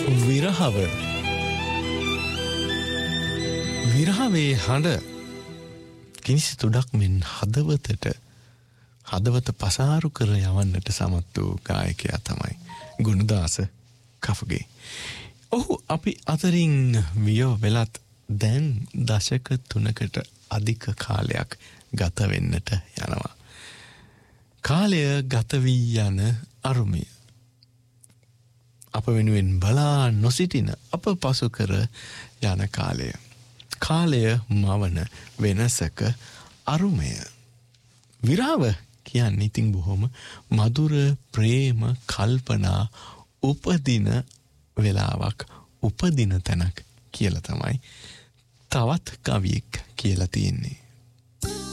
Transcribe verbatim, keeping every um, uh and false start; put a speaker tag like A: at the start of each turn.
A: විරහව විරහවේ හඬ කිනිසි තුඩක් මෙන් හදවතට හදවත පසාරු කර යවන්නට සමත් වූ ගායකයා තමයි ගුණදාස කෆගේ. ඔහු අපි අතරින් වියෝ වෙලත් දැන් දශක තුනකට අධික කාලයක් ගත වෙන්නට යනවා. කාලය ගත වී යන අරුමය අප වෙනුවෙන් බලා නොසිටින අප පසු කර යන කාලය. කාලය මවන වෙනසක අරුමය. විරාව කියන්නේ ඉතින් බොහොම මధుර ප්‍රේම කල්පනා උපදින වෙලාවක් උපදින තැනක් කියලා තමයි තවත් කවියෙක් කියලා තියෙන්නේ.